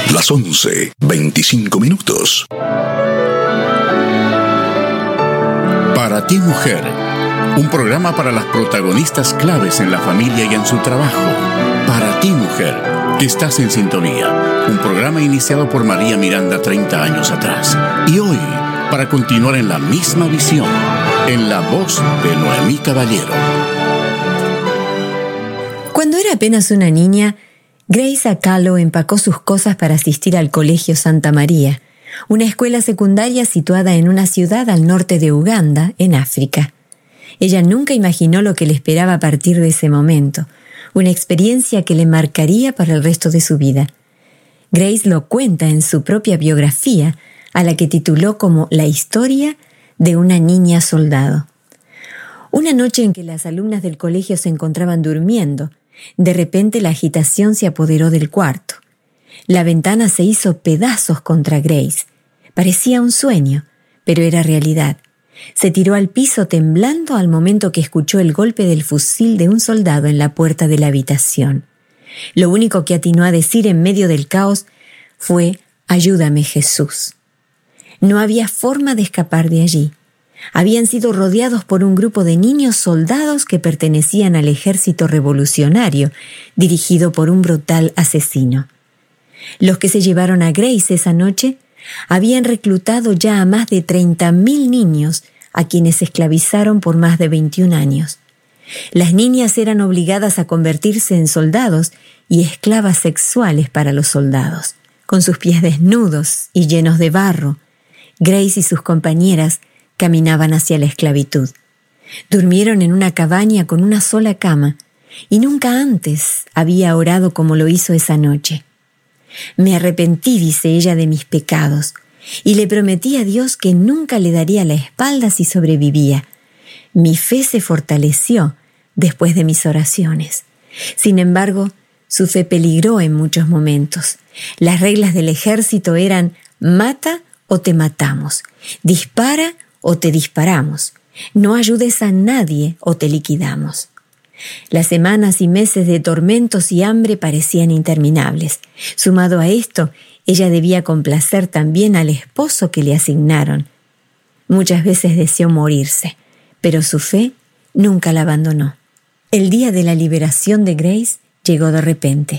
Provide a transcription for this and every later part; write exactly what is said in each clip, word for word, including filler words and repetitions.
Las once, veinticinco minutos. Para ti, mujer, un programa para las protagonistas claves en la familia y en su trabajo. Para ti, mujer, que estás en sintonía. Un programa iniciado por María Miranda treinta años atrás. Y hoy, para continuar en la misma visión, en la voz de Noemí Caballero. Cuando era apenas una niña, Grace Acalo empacó sus cosas para asistir al Colegio Santa María, una escuela secundaria situada en una ciudad al norte de Uganda, en África. Ella nunca imaginó lo que le esperaba a partir de ese momento, una experiencia que le marcaría para el resto de su vida. Grace lo cuenta en su propia biografía, a la que tituló como La historia de una niña soldado. Una noche en que las alumnas del colegio se encontraban durmiendo, de repente la agitación se apoderó del cuarto. La ventana se hizo pedazos contra Grace. Parecía un sueño, pero era realidad. Se tiró al piso temblando al momento que escuchó el golpe del fusil de un soldado en la puerta de la habitación. Lo único que atinó a decir en medio del caos fue: «Ayúdame, Jesús». No había forma de escapar de allí. Habían sido rodeados por un grupo de niños soldados que pertenecían al ejército revolucionario, dirigido por un brutal asesino. Los que se llevaron a Grace esa noche habían reclutado ya a más de treinta mil niños, a quienes esclavizaron por más de veintiún años. Las niñas eran obligadas a convertirse en soldados y esclavas sexuales para los soldados. Con sus pies desnudos y llenos de barro, Grace y sus compañeras caminaban hacia la esclavitud. Durmieron en una cabaña con una sola cama, y nunca antes había orado como lo hizo esa noche. «Me arrepentí», dice ella, «de mis pecados, y le prometí a Dios que nunca le daría la espalda si sobrevivía. Mi fe se fortaleció después de mis oraciones. Sin embargo, su fe peligró en muchos momentos. Las reglas del ejército eran: mata o te matamos, dispara o te disparamos, no ayudes a nadie o te liquidamos». Las semanas y meses de tormentos y hambre parecían interminables. Sumado a esto, ella debía complacer también al esposo que le asignaron. Muchas veces deseó morirse, pero su fe nunca la abandonó. El día de la liberación de Grace llegó de repente.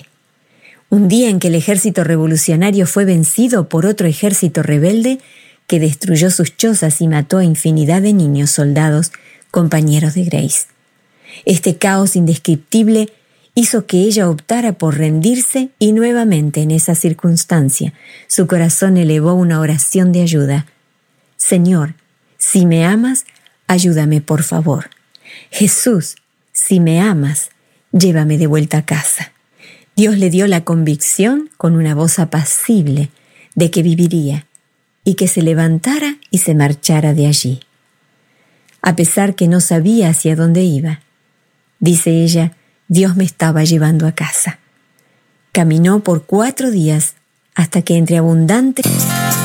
Un día en que el ejército revolucionario fue vencido por otro ejército rebelde que destruyó sus chozas y mató a infinidad de niños soldados, compañeros de Grace. Este caos indescriptible hizo que ella optara por rendirse, y nuevamente en esa circunstancia su corazón elevó una oración de ayuda. «Señor, si me amas, ayúdame por favor. Jesús, si me amas, llévame de vuelta a casa». Dios le dio la convicción, con una voz apacible, de que viviría y que se levantara y se marchara de allí. A pesar que no sabía hacia dónde iba, dice ella, Dios me estaba llevando a casa. Caminó por cuatro días hasta que entre abundantes